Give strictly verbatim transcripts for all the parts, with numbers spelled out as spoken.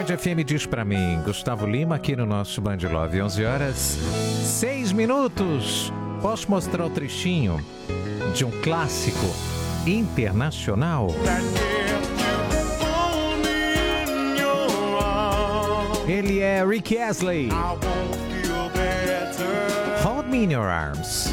Band F M diz pra mim, Gustavo Lima, aqui no nosso Band Love, onze horas, seis minutos. Posso mostrar o trechinho de um clássico internacional? Ele é Rick Astley. Hold Me in Your Arms.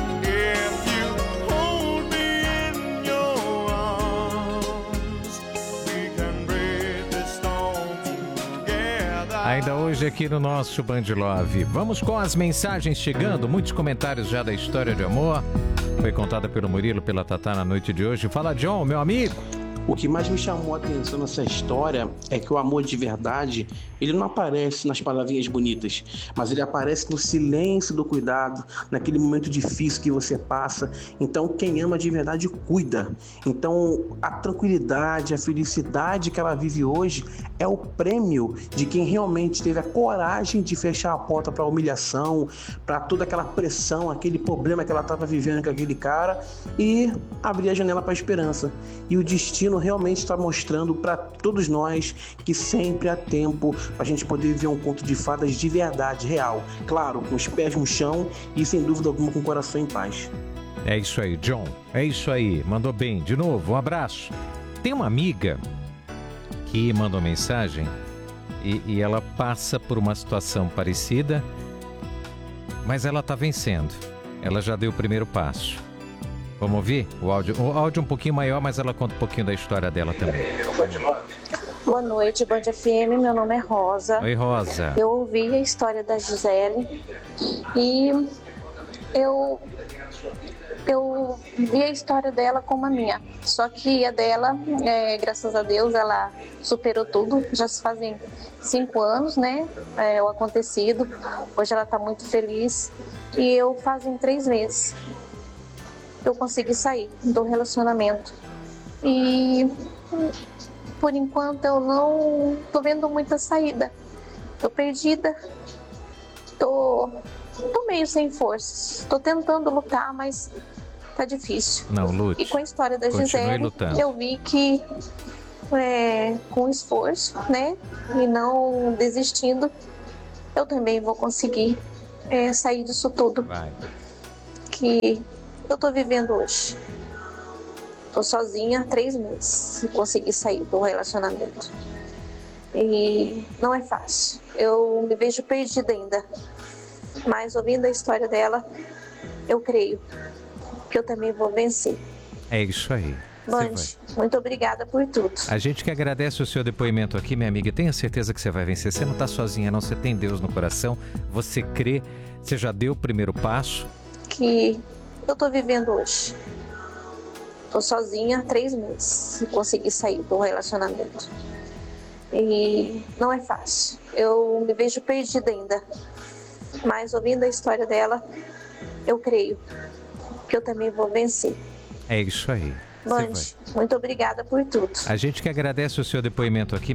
Ainda hoje aqui no nosso Band Love. Vamos com as mensagens chegando, muitos comentários já da história de amor. Foi contada pelo Murilo, pela Tatá na noite de hoje. Fala, John, meu amigo. O que mais me chamou a atenção nessa história é que o amor de verdade, ele não aparece nas palavrinhas bonitas, mas ele aparece no silêncio do cuidado, naquele momento difícil que você passa. Então, quem ama de verdade cuida. Então, a tranquilidade, a felicidade que ela vive hoje é o prêmio de quem realmente teve a coragem de fechar a porta para a humilhação, para toda aquela pressão, aquele problema que ela estava vivendo com aquele cara e abrir a janela para a esperança. E o destino realmente está mostrando para todos nós que sempre há tempo para a gente poder viver um conto de fadas de verdade, real. Claro, com os pés no chão e sem dúvida alguma com o coração em paz. É isso aí, John. É isso aí. Mandou bem. De novo, um abraço. Tem uma amiga que mandou mensagem e, e ela passa por uma situação parecida, mas ela está vencendo. Ela já deu o primeiro passo. Vamos ouvir o áudio? O áudio um pouquinho maior, mas ela conta um pouquinho da história dela também. Boa noite, Band F M. Meu nome é Rosa. Oi, Rosa. Eu ouvi a história da Gisele e eu, eu vi a história dela como a minha. Só que a dela, é, graças a Deus, ela superou tudo. Já se fazem cinco anos, né? É, o acontecido. Hoje ela está muito feliz. E eu fazem três meses eu consegui sair do relacionamento. E por enquanto eu não tô vendo muita saída. Tô perdida. Tô, tô meio sem forças. Tô tentando lutar, mas tá difícil. Não, lute. E com a história da Continue Gisele, lutando. eu vi que é, com esforço, né? E não desistindo, eu também vou conseguir é, sair disso tudo. Vai. Que eu tô vivendo hoje. Tô sozinha há três meses e consegui sair do relacionamento. E não é fácil. Eu me vejo perdida ainda. Mas ouvindo a história dela, eu creio que eu também vou vencer. É isso aí. Band, muito obrigada por tudo. A gente que agradece o seu depoimento aqui, minha amiga. Tenha certeza que você vai vencer. Você não tá sozinha, não. Você tem Deus no coração. Você crê. Você já deu o primeiro passo. Que eu tô vivendo hoje. Tô sozinha há três meses e consegui sair do relacionamento. E não é fácil. Eu me vejo perdida ainda. Mas ouvindo a história dela, eu creio que eu também vou vencer. É isso aí. Band, muito obrigada por tudo. A gente que agradece o seu depoimento aqui.